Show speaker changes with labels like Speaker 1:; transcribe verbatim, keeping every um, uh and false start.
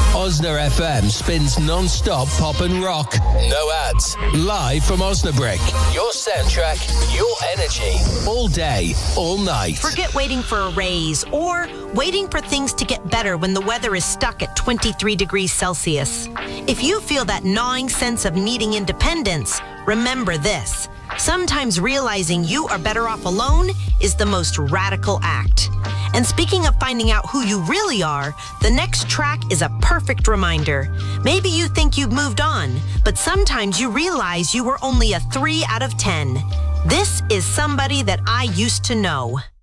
Speaker 1: Osna F M spins non-stop pop and rock. No ads. Live from Osnabrück. Your soundtrack, your energy. All day, all night.
Speaker 2: Forget waiting for a raise or waiting for things to get better when the weather is stuck at twenty-three degrees Celsius. If you feel that gnawing sense of needing independence, remember this. Sometimes realizing you are better off alone is the most radical act. And speaking of finding out who you really are, the next track is a perfect reminder. Maybe you think you've moved on, but sometimes you realize you were only a three out of ten. This is Somebody That I Used to Know.